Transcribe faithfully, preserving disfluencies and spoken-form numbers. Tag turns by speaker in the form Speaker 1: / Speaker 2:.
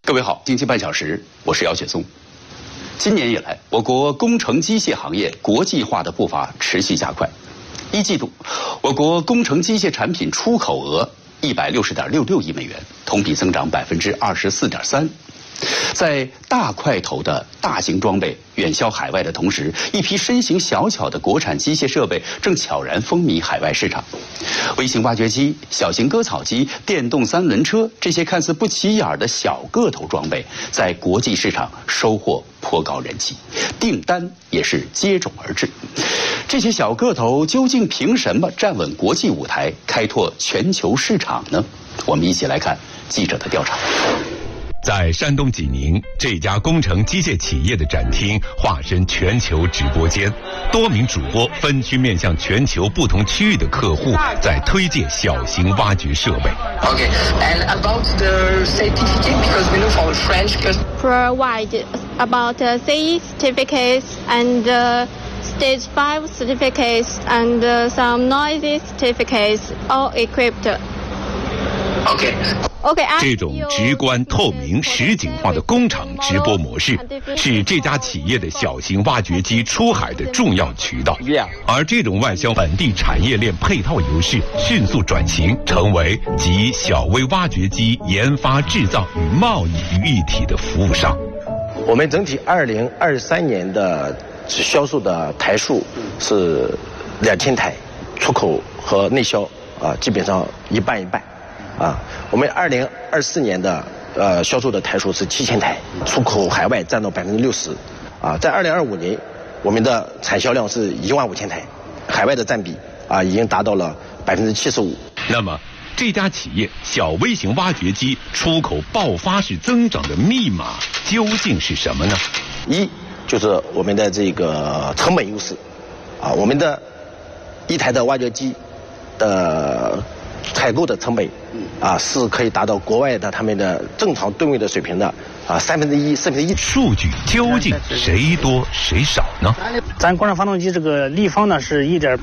Speaker 1: 各位好，经济半小时，我是姚雪松。今年以来，我国工程机械行业国际化的步伐持续加快。一季度，我国工程机械产品出口额一百六十点六六亿美元，同比增长百分之二十四点三。在大块头的大型装备远销海外的同时，一批身形小巧的国产机械设备正悄然风靡海外市场。微型挖掘机、小型割草机、电动三轮车，这些看似不起眼的小个头装备，在国际市场收获颇高人气，订单也是接踵而至。这些小个头究竟凭什么站稳国际舞台，开拓全球市场呢？我们一起来看记者的调查。
Speaker 2: 在山东济宁，这家工程机械企业的展厅化身全球直播间，多名主播分区面向全球不同区域的客户，在推介小型挖掘设备。
Speaker 3: Okay, and about the certificate, because we know for French customers
Speaker 4: provide about uh, C E certificates and uh, stage five certificates and uh, some noisy certificates, all equipped.
Speaker 3: Okay.
Speaker 4: Okay,
Speaker 2: 这种直观、透明、实景化的工厂直播模式，是这家企业的小型挖掘机出海的重要渠道。而这种外销本地产业链配套优势，迅速转型成为集小微挖掘机研发、制造与贸易于一体的服务商。
Speaker 5: 我们整体二零二三年的销售的台数是两千台，出口和内销啊基本上一半一半。啊，我们二零二四年的呃销售的台数是七千台，出口海外占到百分之六十。啊，在二零二五年，我们的产销量是一万五千台，海外的占比啊已经达到了百分之七十五。
Speaker 2: 那么，这家企业小微型挖掘机出口爆发式增长的密码究竟是什么呢？
Speaker 5: 一就是我们的这个成本优势，啊，我们的一台的挖掘机的采购的成本啊是可以达到国外的他们的正常吨位的水平的啊三分之一、四分之一。
Speaker 2: 数据究竟谁多谁少呢？
Speaker 6: 咱国产发动机这个立方呢是一点